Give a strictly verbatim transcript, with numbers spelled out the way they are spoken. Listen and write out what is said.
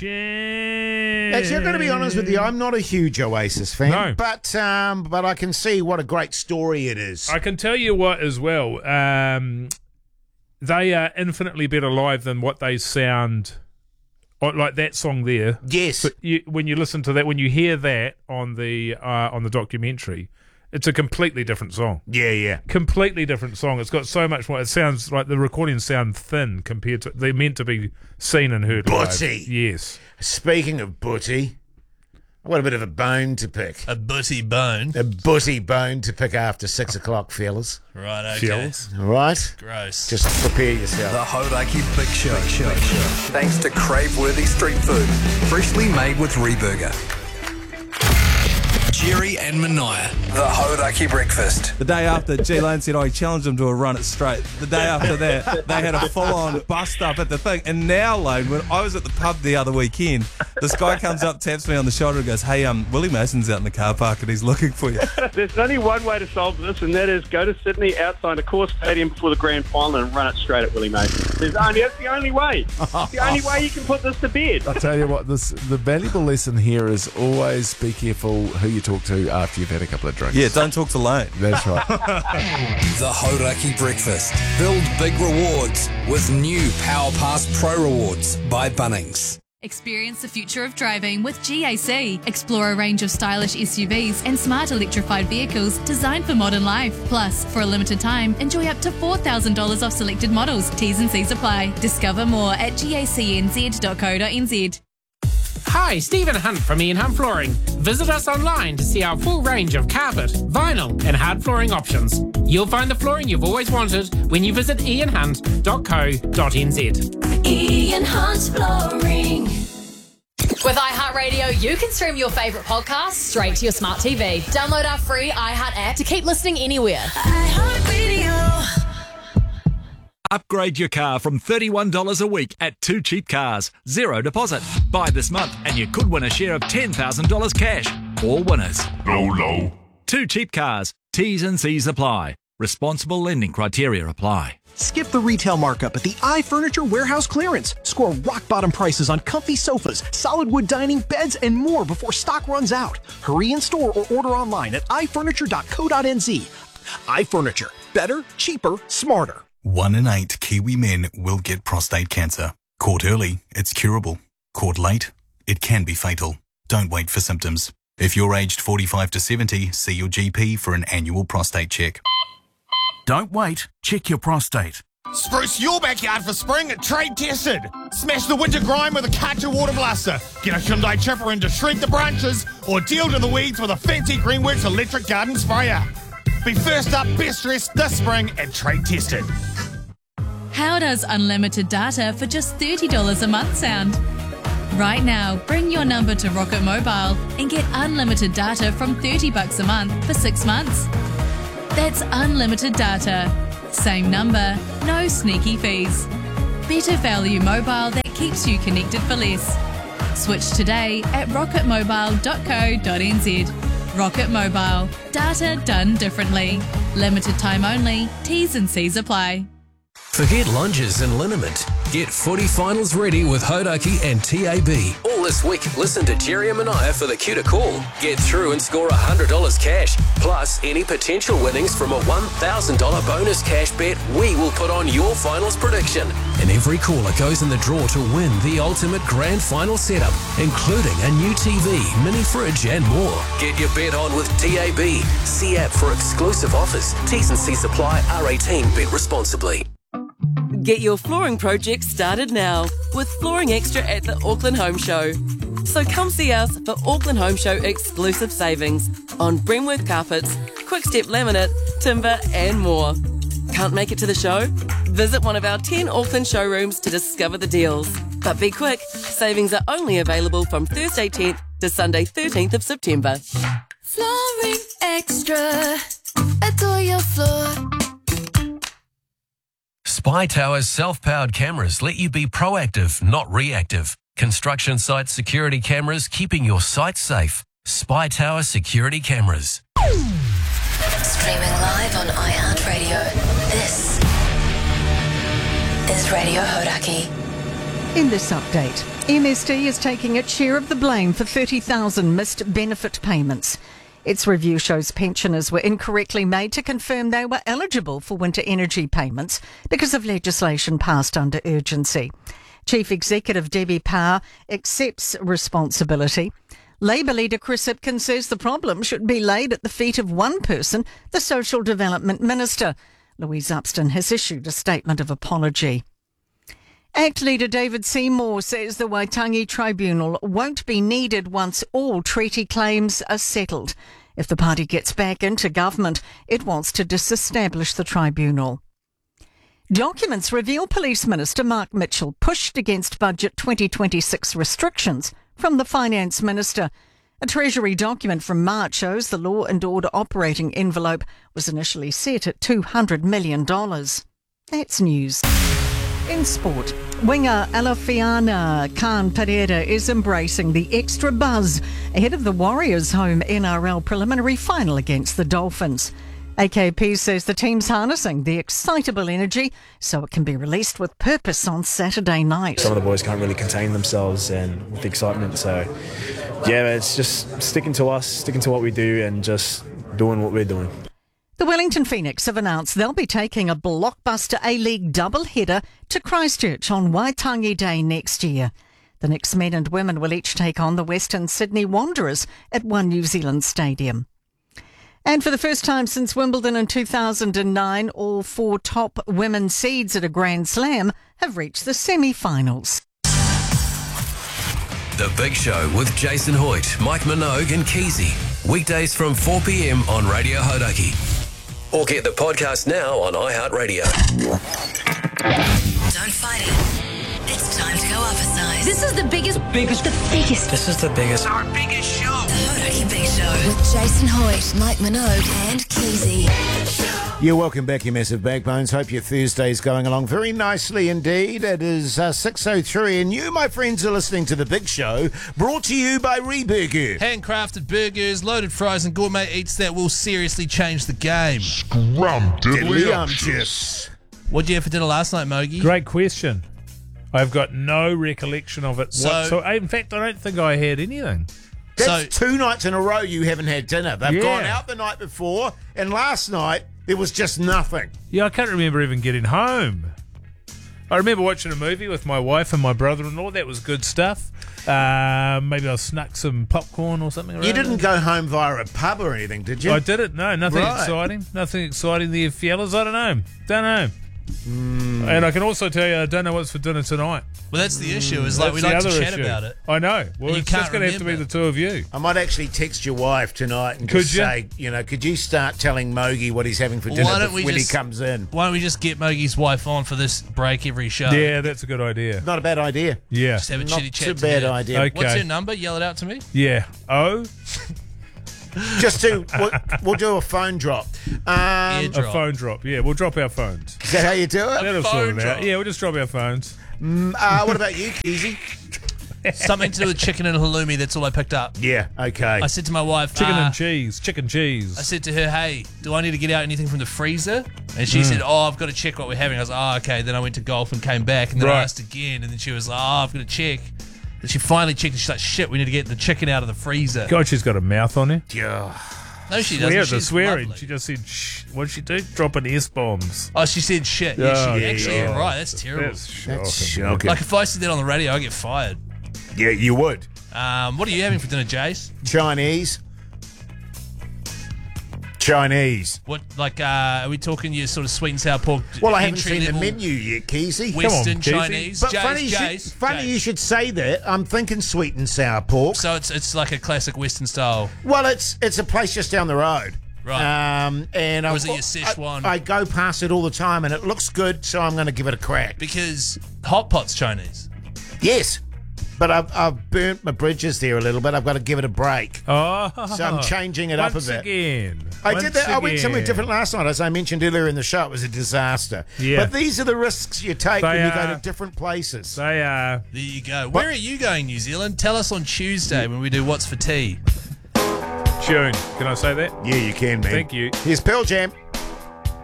Damn. Actually, I've got to be honest with you. I'm not a huge Oasis fan, No. but um, but I can see what a great story it is. I can tell you what as well. Um, they are infinitely better live than what they sound like. That song there. Yes. But you, when you listen to that, when you hear that on the uh, on the documentary, it's a completely different song. Yeah, yeah. Completely different song. It's got so much more. It sounds like the recordings sound thin compared to. They're meant to be seen and heard live. Butty. Yes. Speaking of butty, I've got a bit of a bone to pick. A butty bone. A butty bone to pick after six o'clock, fellas. Right, okay. Fellas. All right? Gross. Just prepare yourself. The Hodaki Big Show. Big Show. Thanks to crave-worthy street food, freshly made with Reburger. Jerry and Mania. The Hodaki Breakfast. The day after, G Lane said, oh, he challenged him to a run it straight. The day after that, they had a full-on bust-up at the thing. And now, Lane, when I was at the pub the other weekend, this guy comes up, taps me on the shoulder and goes, hey, um, Willie Mason's out in the car park and he's looking for you. There's only one way to solve this, and that is go to Sydney outside a core stadium before the grand final and run it straight at Willie Mason. There's only, that's the only way. It's the only way you can put this to bed. I tell you what, this the valuable lesson here is always be careful who you talk to after you've had a couple of drinks. Yeah, don't talk to Lane. That's right. The Hodaki Breakfast. Build big rewards with new Power Pass Pro Rewards by Bunnings. Experience the future of driving with G A C. Explore a range of stylish S U Vs and smart electrified vehicles designed for modern life. Plus, for a limited time, enjoy up to four thousand dollars off selected models. T's and C's apply. Discover more at gacnz dot co dot n z. Hi, Stephen Hunt from Ian Hunt Flooring. Visit us online to see our full range of carpet, vinyl and hard flooring options. You'll find the flooring you've always wanted when you visit ian hunt dot co dot n z. Ian Hunt Flooring. With iHeartRadio, you can stream your favourite podcasts straight to your smart T V. Download our free iHeart app to keep listening anywhere. iHeartRadio. Upgrade your car from thirty-one dollars a week at Two Cheap Cars. Zero deposit. Buy this month and you could win a share of ten thousand dollars cash. All winners. Low, low. Two Cheap Cars. T's and C's apply. Responsible lending criteria apply. Skip the retail markup at the iFurniture Warehouse Clearance. Score rock-bottom prices on comfy sofas, solid wood dining, beds, and more before stock runs out. Hurry in store or order online at i furniture dot co dot n z. iFurniture. Better, cheaper, smarter. One in eight Kiwi men will get prostate cancer. Caught early, it's curable. Caught late, it can be fatal. Don't wait for symptoms. If you're aged forty-five to seventy, see your G P for an annual prostate check. Don't wait, check your prostate. Spruce your backyard for spring at Trade Tested. Smash the winter grime with a Katu water blaster. Get a Hyundai chipper in to shred the branches, or deal to the weeds with a fancy Greenworks electric garden sprayer. Be first up, best dressed this spring at Trade Tested. How does unlimited data for just thirty dollars a month sound? Right now, bring your number to Rocket Mobile and get unlimited data from thirty bucks a month for six months. That's unlimited data. Same number, no sneaky fees. Better value mobile that keeps you connected for less. Switch today at rocket mobile dot co dot n z. Rocket Mobile. Data done differently. Limited time only. T's and C's apply. Forget lunges and liniment. Get footy finals ready with Hodaki and T A B. All this week, listen to Jerry and Mania for the cue to call. Get through and score one hundred dollars cash. Plus, any potential winnings from a one thousand dollars bonus cash bet we will put on your finals prediction. And every caller goes in the draw to win the ultimate grand final setup, including a new T V, mini fridge and more. Get your bet on with T A B. See app for exclusive offers. T's and C's apply. R eighteen. Bet responsibly. Get your flooring project started now with Flooring Extra at the Auckland Home Show. So come see us for Auckland Home Show exclusive savings on Bremworth carpets, Quickstep laminate, timber and more. Can't make it to the show? Visit one of our ten Auckland showrooms to discover the deals. But be quick, savings are only available from Thursday tenth to Sunday thirteenth of September. Flooring Extra. Adore your floor. Spy Tower's self-powered cameras let you be proactive, not reactive. Construction site security cameras keeping your site safe. Spy Tower security cameras. Streaming live on iHeartRadio. This is Radio Hodaki. In this update, M S D is taking its share of the blame for thirty thousand missed benefit payments. Its review shows pensioners were incorrectly made to confirm they were eligible for winter energy payments because of legislation passed under urgency. Chief Executive Debbie Power accepts responsibility. Labour leader Chris Hipkins says the problem should be laid at the feet of one person, the Social Development Minister. Louise Upston has issued a statement of apology. ACT leader David Seymour says the Waitangi Tribunal won't be needed once all treaty claims are settled. If the party gets back into government, it wants to disestablish the tribunal. Documents reveal Police Minister Mark Mitchell pushed against Budget twenty twenty-six restrictions from the Finance Minister. A Treasury document from March shows the law and order operating envelope was initially set at two hundred million dollars. That's news. In sport, winger Alafiana Khan Pereira is embracing the extra buzz ahead of the Warriors' home N R L preliminary final against the Dolphins. A K P says the team's harnessing the excitable energy so it can be released with purpose on Saturday night. Some of the boys can't really contain themselves and with the excitement, so yeah, it's just sticking to us, sticking to what we do and just doing what we're doing. The Wellington Phoenix have announced they'll be taking a blockbuster A-League doubleheader to Christchurch on Waitangi Day next year. The Knicks men and women will each take on the Western Sydney Wanderers at One New Zealand Stadium. And for the first time since Wimbledon in two thousand nine, all four top women's seeds at a Grand Slam have reached the semi-finals. The Big Show with Jason Hoyt, Mike Minogue and Keezy. Weekdays from four p.m. on Radio Hodaki. Or get the podcast now on iHeartRadio. Don't fight it. It's time to go up a size. This is the biggest, biggest, the biggest. This is the biggest. Our biggest show. The Hodaki Big Show. With Jason Hoyt, Mike Minogue and Keezy. You're welcome back, you massive backbones. Hope your Thursday's going along very nicely indeed. It is uh, six oh three and you, my friends, are listening to The Big Show, brought to you by Reburger. Handcrafted burgers, loaded fries and gourmet eats that will seriously change the game. Scrum diddly-umptious. What'd you have for dinner last night, Mogi? Great question. I've got no recollection of it. So- whatsoever. In fact, I don't think I had anything. That's two nights in a row you haven't had dinner. They've Yeah. gone out the night before, and last night there was just nothing. Yeah, I can't remember even getting home. I remember watching a movie with my wife and my brother-in-law. That was good stuff. Uh, maybe I snuck some popcorn or something around. You didn't it. go home via a pub or anything, did you? I didn't. No, nothing Right. exciting. Nothing exciting there, fellas. I don't know. Don't know. And I can also tell you, I don't know what's for dinner tonight. Well, that's the issue. Is like That's we the like to other chat issue. about it. I know. Well, And you it's can't just going to have to be remember. the two of you. I might actually text your wife tonight and Could just you? say, you know, could you start telling Mogi what he's having for Well, dinner why don't we when just- he comes in? Why don't we just get Mogi's wife on for this break every show? Yeah, that's a good idea. Not a bad idea. Yeah. Just have a Not chitty chat. too to bad her. idea. Okay. What's her number? Yell it out to me. Yeah. Oh, Just to, we'll, we'll do a phone drop. Um, a phone drop. Yeah, we'll drop our phones. Is that how you do it? That'll Phone sort it drop. out. Yeah, we'll just drop our phones. Mm, uh, what about you, Keezy? Something to do with chicken and halloumi. That's all I picked up. Yeah, okay. I said to my wife, Chicken uh, and cheese. Chicken cheese. I said to her, hey, do I need to get out anything from the freezer? And she Mm. said, oh, I've got to check what we're having. I was like, oh, okay. Then I went to golf and came back. And then I Right. asked again. And then she was like, oh, I've got to check. And she finally checked. And she's like, shit, we need to get the chicken out of the freezer. God, she's got a mouth on her. Yeah. No, she Swear, doesn't. the She's swearing. lovely. She just said, shh. What did she do? Dropping S-bombs. Oh, she said shit. Yeah, Oh, she actually, yeah. you're right. That's terrible. That's shocking. That's shocking. Like, if I said that on the radio, I get fired. Yeah, you would. Um, what are you having for dinner, Jace? Chinese. Chinese. What, like, uh, are we talking your sort of sweet and sour pork? Well, I haven't entry seen the level menu yet, Keezy. Western Come on, Keezy. Chinese. But Jace, funny, you, Jace, should, funny Jace. you should say that. I'm thinking sweet and sour pork. So it's it's like a classic Western style. Well, it's it's a place just down the road. Right. Um, and Or I, is it your Szechuan? I, I go past it all the time, and it looks good, so I'm going to give it a crack. Because hot pot's Chinese. Yes, but I've, I've burnt my bridges there a little bit. I've got to give it a break. Oh. So I'm changing it up a Once bit. again. I Once did that. I went somewhere again. different last night, as I mentioned earlier in the show. It was a disaster. Yeah. But these are the risks you take They when you go are. to different places. They are. There you go. Where are you going, New Zealand? Tell us on Tuesday when we do What's for Tea. Tune. Can I say that? Yeah, you can, man. Thank you. Here's Pearl Jam.